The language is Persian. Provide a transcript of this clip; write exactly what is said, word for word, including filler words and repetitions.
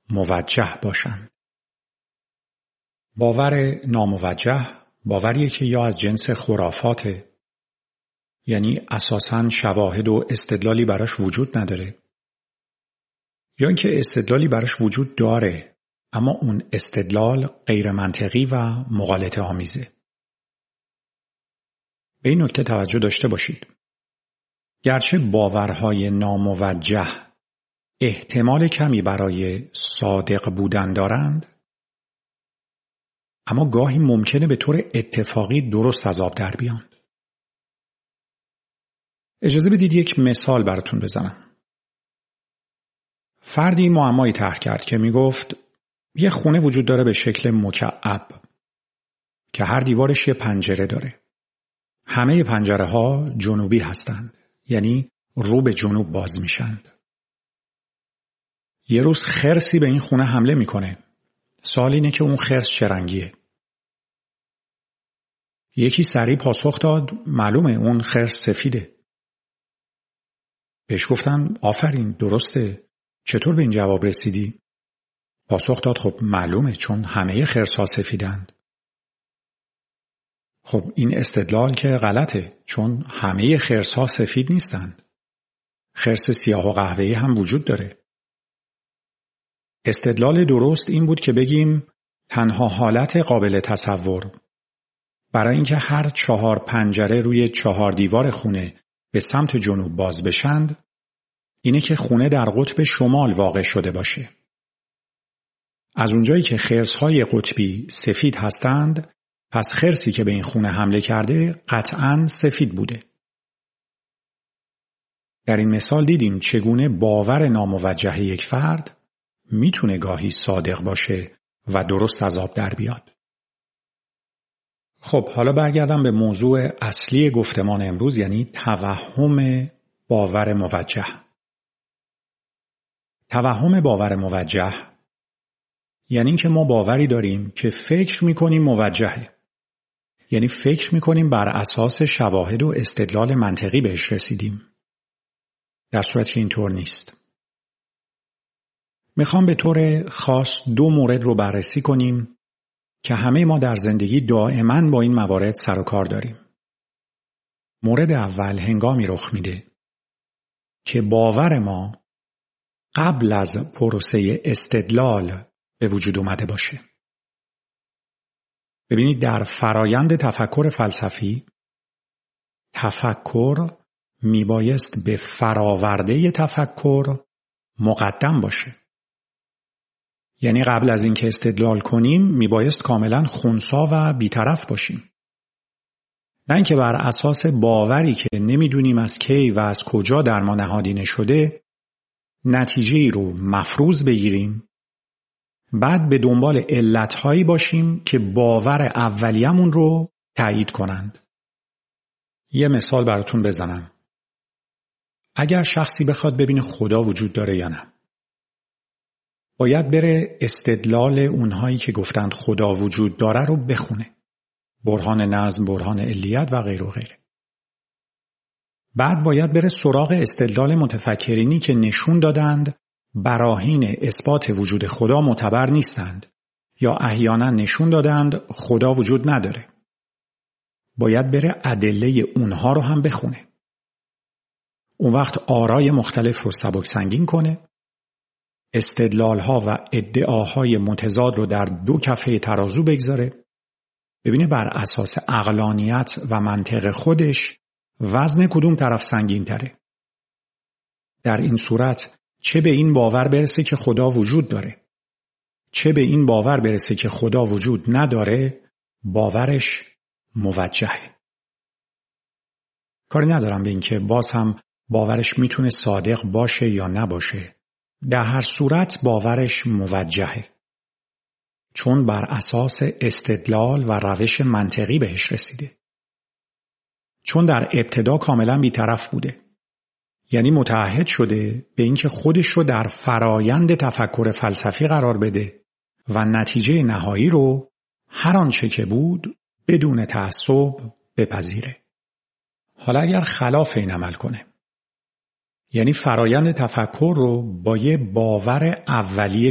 موجه باشند. باور ناموجه باوریه که یا از جنس خرافاته، یعنی اساساً شواهد و استدلالی براش وجود نداره، یا اینکه استدلالی براش وجود داره اما اون استدلال غیر منطقی و مغالطه آمیزه. به این نکته توجه داشته باشید. گرچه باورهای ناموجه احتمال کمی برای صادق بودن دارند، اما گاهی ممکنه به طور اتفاقی درست از آب در بیان. اجازه بدید یک مثال براتون بزنم. فردی معمایی طرح کرد که میگفت یه خونه وجود داره به شکل مکعب که هر دیوارش یه پنجره داره. همه پنجره ها جنوبی هستند، یعنی رو به جنوب باز میشند. یه روز خرسی به این خونه حمله میکنه. سوال اینه که اون خرس چه رنگیه؟ یکی سریع پاسخ داد معلومه اون خرس سفیده. بهش گفتم آفرین درسته، چطور به این جواب رسیدی؟ پاسخ داد خب معلومه چون همه خرس ها سفیدند. خب این استدلال که غلطه، چون همه خرس ها سفید نیستند. خرس سیاه و قهوه‌ای هم وجود داره. استدلال درست این بود که بگیم تنها حالت قابل تصور برای اینکه هر چهار پنجره روی چهار دیوار خونه به سمت جنوب باز بشند اینه که خونه در قطب شمال واقع شده باشه. از اونجایی که خرس‌های قطبی سفید هستند، پس خرسی که به این خونه حمله کرده قطعاً سفید بوده. در این مثال دیدیم چگونه باور ناموجه یک فرد میتونه گاهی صادق باشه و درست از آب در بیاد. خب حالا برگردم به موضوع اصلی گفتمان امروز، یعنی توهم باور موجه. توهم باور موجه یعنی این که ما باوری داریم که فکر میکنیم موجهه، یعنی فکر میکنیم بر اساس شواهد و استدلال منطقی بهش رسیدیم، در صورتی که اینطور نیست. میخوام به طور خاص دو مورد رو بررسی کنیم که همه ما در زندگی دائما با این موارد سر و کار داریم. مورد اول هنگامی رخ میده که باور ما قبل از پروسه استدلال به وجود اومده باشه. ببینید در فرایند تفکر فلسفی، تفکر میبایست به فراورده تفکر مقدم باشه. یعنی قبل از اینکه استدلال کنیم میبایست کاملا خنثی و بی‌طرف باشیم. نه اینکه بر اساس باوری که نمیدونیم از کی و از کجا در ما نهادینه شده نتیجه‌ای رو مفروض بگیریم، بعد به دنبال علتهایی باشیم که باور اولیه‌مون رو تایید کنند. یه مثال براتون بزنم. اگر شخصی بخواد ببینه خدا وجود داره یا نه، باید بره استدلال اونهایی که گفتند خدا وجود داره رو بخونه. برهان نظم، برهان علیت و غیر و غیره. بعد باید بره سراغ استدلال متفکرینی که نشون دادند براهین اثبات وجود خدا معتبر نیستند یا احیانا نشون دادند خدا وجود نداره. باید بره ادله اونها رو هم بخونه. اون وقت آرای مختلف رو سبک سنگین کنه، استدلال‌ها و ادعاهای متضاد رو در دو کفه ترازو بگذاره، ببینه بر اساس عقلانیت و منطق خودش وزن کدوم طرف سنگین تره. در این صورت چه به این باور برسه که خدا وجود داره، چه به این باور برسه که خدا وجود نداره، باورش موجهه. کاری ندارم به این که باز هم باورش میتونه صادق باشه یا نباشه. در هر صورت باورش موجهه، چون بر اساس استدلال و روش منطقی بهش رسیده. چون در ابتدا کاملا بی‌طرف بوده، یعنی متعهد شده به اینکه خودش رو در فرایند تفکر فلسفی قرار بده و نتیجه نهایی رو هر آنچه که بود بدون تعصب بپذیره. حالا اگر خلاف این عمل کنه، یعنی فرایند تفکر رو با یه باور اولیه